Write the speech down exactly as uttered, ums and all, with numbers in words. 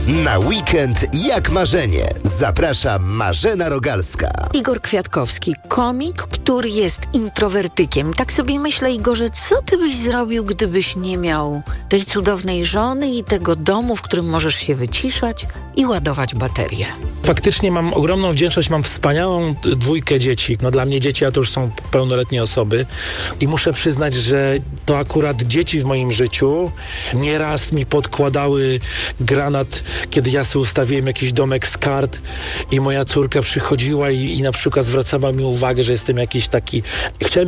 Na weekend jak marzenie. Zaprasza Marzena Rogalska. Igor Kwiatkowski, komik, który jest introwertykiem. Tak sobie myślę, Igorze, co ty byś zrobił, gdybyś nie miał tej cudownej żony i tego domu, w którym możesz się wyciszać i ładować baterię? Faktycznie mam ogromną wdzięczność, mam wspaniałą dwójkę dzieci. No dla mnie dzieci, a to już są pełnoletnie osoby. I muszę przyznać, że to akurat dzieci w moim życiu nieraz mi podkładały granat, kiedy ja sobie ustawiłem jakiś domek z kart i moja córka przychodziła i, i na przykład zwracała mi uwagę, że jestem jakiś taki... Chciałem